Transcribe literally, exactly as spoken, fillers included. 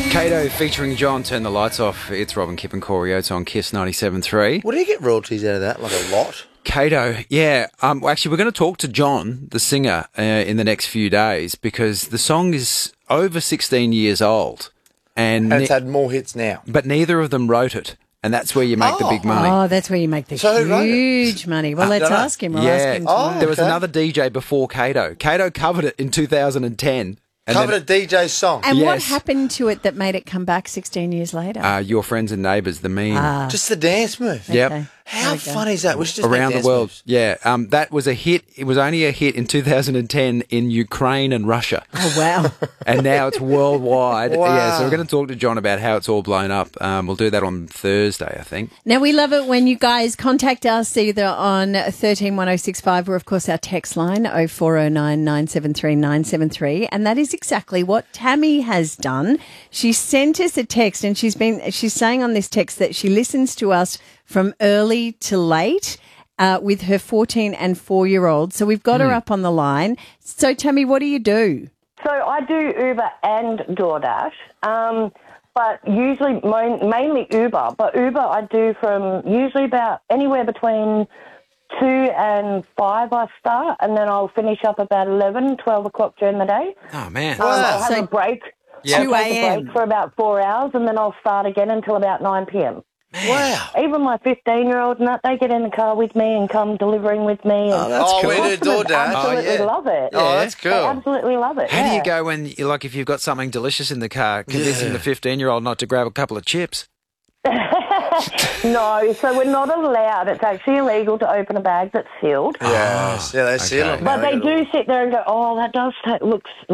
Kato featuring John, Turn the Lights Off. It's Robin Kipp and Corey Oates on Kiss ninety-seven point three. What do you get royalties out of that? Like a lot? Kato, yeah. Um, well, actually, we're going to talk to John, the singer, uh, in the next few days because the song is over sixteen years old. And, And it's ne- had more hits now. but neither of them wrote it. And that's where you make the big money. Oh, that's where you make the So who wrote it? huge money. Well, I let's don't know. ask him. We'll yeah. ask him Oh, tomorrow. There was okay. another D J before Kato. Kato covered it in two thousand ten. And Covered then, a D J's song. And what Yes. happened to it that made it come back sixteen years later? uh, Your Friends and Neighbours, the meme. Ah, Just the dance move. Yep. okay. How There we go. funny is that? We should just Around make the dance world. moves. Yeah. Um, that was a hit. It was only a hit in two thousand ten in Ukraine and Russia. Oh, wow. And now it's worldwide. Wow. Yeah, so we're going to talk to John about how it's all blown up. Um, we'll do that on Thursday, I think. Now, we love it when you guys contact us either on thirteen one oh six five or, of course, our text line oh four oh nine, nine seven three, nine seven three. And that is exactly what Tammy has done. She sent us a text and she's been, she's saying on this text that she listens to us from early to late uh, with her fourteen and four-year-old. So we've got her up on the line. So, Tammy, what do you do? So I do Uber and DoorDash, um, but usually mo- mainly Uber. But Uber I do from usually about anywhere between two and five I start, and then I'll finish up about eleven, twelve o'clock during the day. Oh, man. Um, I'll have So a break. Yeah. I'll two take a a.m. break for about four hours, and then I'll start again until about nine p.m. Wow. Even my fifteen-year-old and that, they get in the car with me and come delivering with me. And Oh, that's Oh, cool. we We do customers DoorDash. absolutely Oh, yeah. love it. Oh, that's They cool. absolutely love it. How do yeah. you go when, you like, if you've got something delicious in the car, convincing Yeah. the fifteen-year-old not to grab a couple of chips? No, so we're not allowed. It's actually illegal to open a bag that's sealed. Yes. Yeah, they seal okay. them. But they do sit there and go, oh, that does ta- look